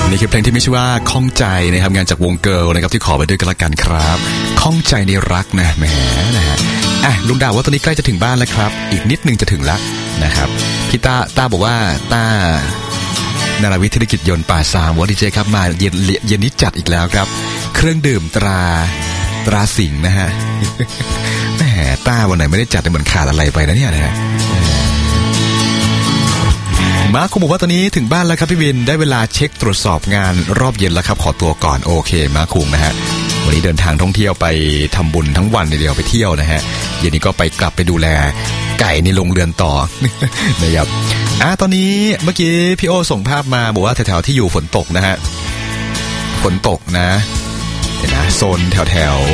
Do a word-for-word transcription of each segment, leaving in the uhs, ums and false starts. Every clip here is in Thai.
นี่คือเพลงที่มีชื่อว่าข้องใจนะครับงานจากวงเกิร์ลนะครับที่ขอไปด้วยกันละกันครับข้องใจในรักนะแหมนะฮะอ่ะลุงดาวว่าตอนนี้ใกล้จะถึงบ้านแล้วครับอีกนิดนึงจะถึงแล้วนะครับพี่ต้าต้าบอกว่าต้านาราวิทย์ธุรกิจยนต์ป่าซามวอดีเจครับมาเย็นเย็นนี้จัดอีกแล้วครับเครื่องดื่มตราตราสิงห์นะฮะแหมต้าวันไหนไม่ได้จัดเหมือนขาดอะไรไปนะเนี่ยนะฮะมาคุณบอกว่าตอนนี้ถึงบ้านแล้วครับพี่วินได้เวลาเช็คตรวจสอบงานรอบเย็นแล้วครับขอตัวก่อนโอเคมาคุงนะฮะวันนี้เดินทางท่องเที่ยวไปทำบุญทั้งวันเดียวไปเที่ยวนะฮะเย็นนี้ก็ไปกลับไปดูแลไก่ในโรงเรือนต่อนะครับอ่ะตอนนี้เมื่อกี้พี่โอส่งภาพมาบอกว่าแถวๆที่อยู่ฝนตกนะฮะฝนตกนะเห็นนะโซนแถว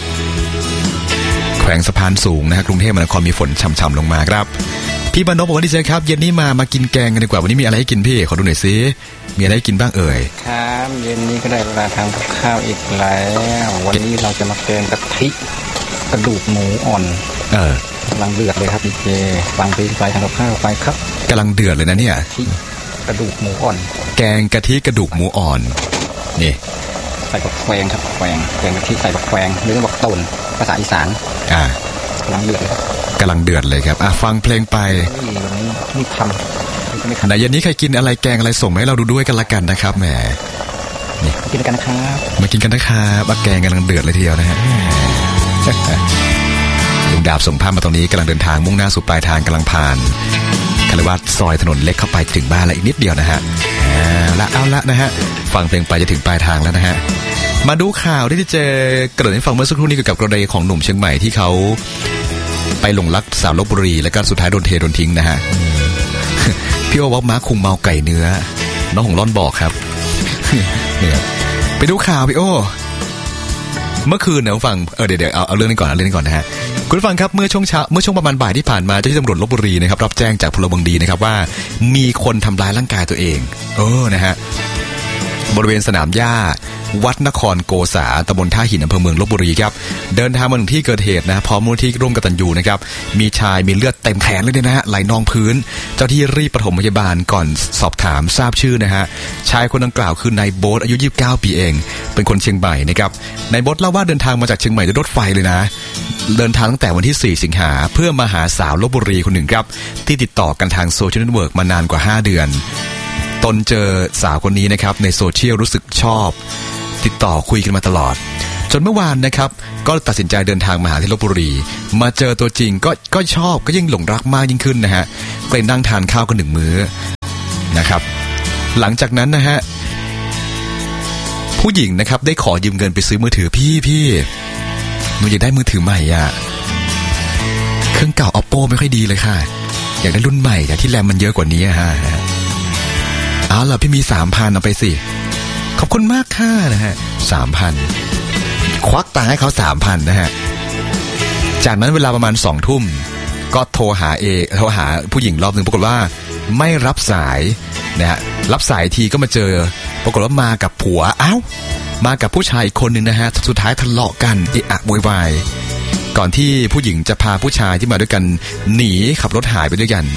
ๆแขวงสะพานสูงนะฮะกรุงเทพมหานครมีฝนช่ำๆลงมาครับพี่บรรณพบอกว่าดีเจครับเย็นนี้มามากินแกงกันดีกว่าวันนี้มีอะไรให้กินพี่ขอดูหน่อยซิมีอะไรให้กินบ้างเอ่ยครับเย็นนี้ก็ได้เวลาทำกับข้าวอีกแล้ววันนี้เราจะมาแกงกะทิกระดูกหมูอ่อนเออกำลังเดือดเลยครับดีเจฟังเพลงไปทำกับข้าวไปครับกำลังเดือดเลยนะเนี่ยกระดูกหมูอ่อนแกงกะทิกระดูกหมูอ่อนนี่ใส่บักแควงครับแควงแกงกะทิใส่บักแควงหรือบักต้นภาษาอีสานอ่ากำลังเดือดกำลังเดือดเลยครับอ่ะฟังเพลงไปนี่ทำไหนเย็นนี้ใครกินอะไรแกงอะไรส่งมาให้เราดูด้วยกันละกันนะครับแหมนี่กินกันนะครับมากินกันนะครับบักแกงกำลังเดือดเลยทีเดียวนะฮะลุงดาบส่งภาพมาตรงนี้กำลังเดินทางมุ่งหน้าสู่ปลายทางกำลังผ่านคารวะซอยถนนเล็กเข้าไปถึงบ้านแล้วอีกนิดเดียวนะฮะอ่าละเอาละนะฮะฟังเพลงไปจะถึงปลายทางแล้วนะฮะมาดูข่าวที่จะเจอกระโดดให้ฟังเมื่อสักครู่นี้เกี่ยวกับกรณีของหนุ่มเชียงใหม่ที่เขาไปหลงรักสาวลพบุรีแล้วก็สุดท้ายโดนเทโดนทิ้งนะฮะพี่โอว่าม้าคุมเมาไก่เนื้อน้องของร่อนบอกครับเนี่ยไปดูข่าวพี่โอเมื่อคืนเนี่ยฟังเออเดี๋ยวเดี๋ยวเอาเอาเรื่องนี้ก่อนเอาเรื่องนี้ก่อนนะฮะคุณผู้ฟังครับเมื่อช่วงเช้าเมื่อช่วงประมาณบ่ายที่ผ่านมาเจ้าหน้าที่ตำรวจลพบุรีนะครับรับแจ้งจากพลเมืองดีนะครับว่ามีคนทำร้ายร่างกายตัวเองเออนะฮะบริเวณสนามหญ้าวัดนครโกษาตำบลท่าหินอำเภอเมืองลพบุรีครับเดินทางมาถึงที่เกิดเหตุนะพร้อมมูลที่ร่วมกตัญญูนะครับมีชายมีเลือดเต็มแขนเลยนะฮะไหลนองพื้นเจ้าที่รีบปฐมพยาบาลก่อนสอบถามทราบชื่อนะฮะชายคนดังกล่าวคือนายโบ๊ทอายุยี่สิบเก้าปีเองเป็นคนเชียงใหม่นะครับนายโบ๊ทเล่าว่าเดินทางมาจากเชียงใหม่ด้วยรถไฟเลยนะเดินทางตั้งแต่วันที่สี่สิงหาเพื่อมาหาสาวลพบุรีคนหนึ่งครับที่ติดต่อกันทางโซเชียลเน็ตเวิร์กมานานกว่าห้าเดือนตนเจอสาวคนนี้นะครับในโซเชียลรู้สึกชอบติดต่อคุยกันมาตลอดจนเมื่อวานนะครับก็ตัดสินใจเดินทางมาหาที่ลพบุรีมาเจอตัวจริงก็ก็ชอบก็ยิ่งหลงรักมากยิ่งขึ้นนะฮะก็เลยนั่งทานข้าวกันหนึ่งมื้อนะครับหลังจากนั้นนะฮะผู้หญิงนะครับได้ขอยืมเงินไปซื้อมือถือพี่พี่หนูอยากได้มือถือใหม่อ่ะเครื่องเก่า Oppo ไม่ค่อยดีเลยค่ะอยากได้รุ่นใหม่แต่ที่แรมมันเยอะกว่านี้ฮะเอาล่ะพี่มี สามพัน เอาไปสิขอบคุณมากค่ะนะฮะ สามพัน ควักตังค์ให้เขา สามพัน นะฮะจากนั้นเวลาประมาณ สองทุ่มก็โทรหาเอโทรหาผู้หญิงรอบนึงปรากฏว่าไม่รับสายนะฮะรับสายทีก็มาเจอปรากฏว่ามากับผัวเอ้ามากับผู้ชายอีกคนนึงนะฮะสุดท้ายทะเลาะกันเอะอะโวยวายก่อนที่ผู้หญิงจะพาผู้ชายที่มาด้วยกันหนีขับรถหายไปด้วยกัน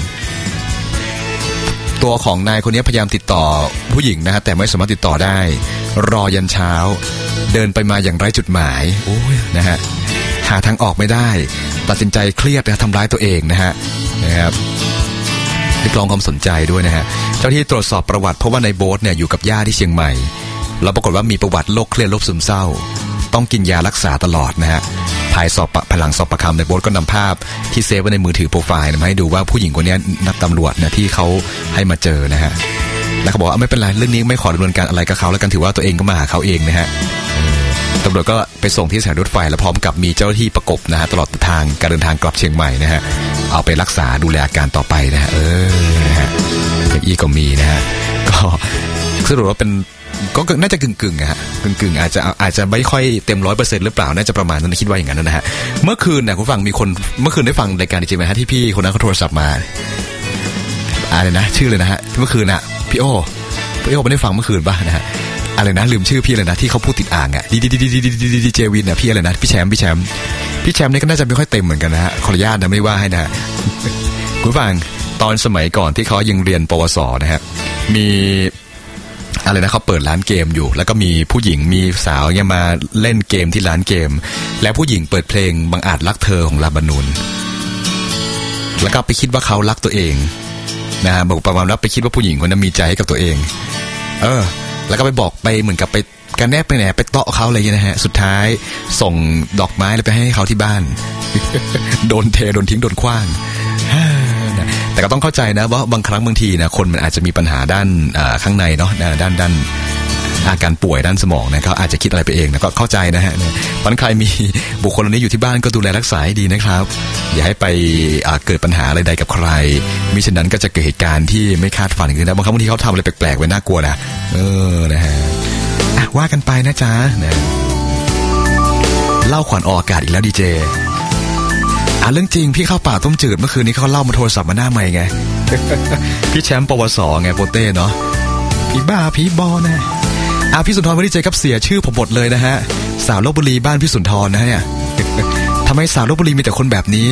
ตัวของนายคนนี้พยายามติดต่อผู้หญิงนะฮะแต่ไม่สามารถติดต่อได้รอยันเช้าเดินไปมาอย่างไร้จุดหมายโอ้ยนะฮะหาทางออกไม่ได้ตัดสินใจเครียดนะทำร้ายตัวเองนะฮะนะครับเรียกร้องความสนใจด้วยนะฮะเจ้าที่ตรวจสอบประวัติเพราะว่าในโบ๊ทเนี่ยอยู่กับย่าที่เชียงใหม่แล้วปรากฏว่ามีประวัติโรคเครียดโรคซึมเศร้าต้องกินยารักษาตลอดนะฮะภายสอบพลังสอบประคำในโบ๊ทก็นำภาพที่เซฟไว้ในมือถือโปรไฟล์มาให้ดูว่าผู้หญิงคนนี้นักตำรวจนะที่เขาให้มาเจอนะฮะแล้วเขาบอกว่าไม่เป็นไรเรื่องนี้ไม่ขอดำเนินการอะไรกับเขาแล้วกันถือว่าตัวเองก็มาหาเขาเองนะฮะตำรวจก็ไปส่งที่สถานีรถไฟแล้วพร้อมกับมีเจ้าหน้าที่ประกบนะฮะตลอดทางการเดินทางกลับเชียงใหม่นะฮะเอาไปรักษาดูแลอาการต่อไปนะฮะเออนะฮะอย่างอีก็มีนะฮะก็สรุปว่าเป็นก็น่าจะกึ่งๆอะฮะกึ่งๆอาจจะอาจจะไม่ค่อยเต็มร้อยเปอร์เซ็นต์หรือเปล่าน่าจะประมาณนั้นคิดว่าอย่างนั้นนะฮะเมื่อคืนเนี่ยคุณฟังมีคนเมื่อคืนได้ฟังรายการจริงไหมฮะที่พี่คนนั้นเขาโทรศัพท์มาอะไรนะชื่อเลยนะฮะเมื่อคืนน่ะพี่โอพี่โอไม่ได้ฟังเมื่อคืนป่ะนะฮะอะไรนะลืมชื่อพี่เลยนะที่เขาพูดติดอ่างอ่ะดีดีดีดีดีดีดีเจวินอ่ะพี่อะไรนะพี่แชมป์พี่แชมป์พี่แชมป์นี่ก็น่าจะไม่ค่อยเต็มเหมือนกันนะฮะขออนุญาตนะไม่ว่าให้นะคุณฟังตอนสมัยก่อนที่เขายังเรียนปวสนะฮะมีอะไรนะเขาเปิดร้านเกมอยู่แล้วก็มีผู้หญิงมีสาวเนี่ยมาเล่นเกมที่ร้านเกมแล้วผู้หญิงเปิดเพลงบังอาจรักเธอของลาบานูนแล้วก็ไปคิดว่าเขารักตัวเองนะบอกประมาณว่าไปคิดว่าผู้หญิงคนนั้นมีใจให้กับตัวเองเออแล้วก็ไปบอกไปเหมือนกับไปกันแนบไปไหนไปเตาะเขาอะไรอย่างเงี้ยนะฮะสุดท้ายส่งดอกไม้ไปให้เขาที่บ้าน โดนเทโดนทิ้งโดนขว้างแต่ก็ต้องเข้าใจนะว่าบางครั้งบางทีนะคนมันอาจจะมีปัญหาด้านข้างในเนาะด้านด้านอาการป่วยด้านสมองนะเขาอาจจะคิดอะไรไปเองนะก็เข้าใจนะฮะตอนใครมีบุคคลเหล่านี้อยู่ที่บ้านก็ดูแลรักษาให้ดีนะครับอย่าให้ไปเกิดปัญหาอะไรใดกับใครมิฉะนั้นก็จะเกิดเหตุการณ์ที่ไม่คาดฝันขึ้นนะบางครั้งบางทีเขาทำอะไรแปลกๆไว้น่ากลัวนะเออนะฮะว่ากันไปนะจ๊ะนะเล่าขวัญออกอากาศอีกแล้วดีเจอ่ะเรื่องจริงพี่เข้าป่าต้มจืดเมื่อคืนนี้เขาเล่ามาโทรศัพท์มาหน้าใหม่ไง พี่แชมป์ปวสไงโปเต้เนาะพี่บ้าพี่บอนะอ่ะพี่สุนทรไม่ได้เจอกับเสียชื่อผมหมดเลยนะฮะสาวลพบุรีบ้านพี่สุนทรนะเนี่ย ทำไมสาวลพบุรีมีแต่คนแบบนี้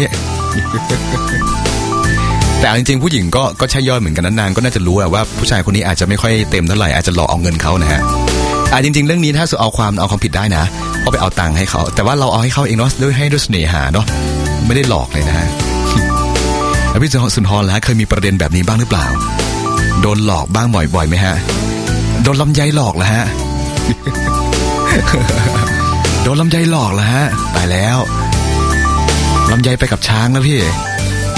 แต่จริงๆผู้หญิงก็ก็ใช่ย่อยเหมือนกันนะนางก็น่าจะรู้ว่าผู้ชายคนนี้อาจจะไม่ค่อยเต็มเท่าไหร่อาจจะหลอกเอาเงินเขานะฮะอ่ะจริงๆเรื่องนี้ถ้าเอาความเอาความผิดได้นะก็ไปเอาตังค์ให้เขาแต่ว่าเราเอาให้เขาเองเนาะด้วยให้ด้วยเสน่หาเนาะไม่ได้หลอกเลยนะฮะแล้วพี่สุนทรล่ะเคยมีประเด็นแบบนี้บ้างหรือเปล่าโดนหลอกบ้างบ่อยๆไหมฮะโดนลำไยหลอกเหรอฮะ โดนลำไยหลอกเหรอฮะตายแล้วลำไยไปกับช้างแล้วพี่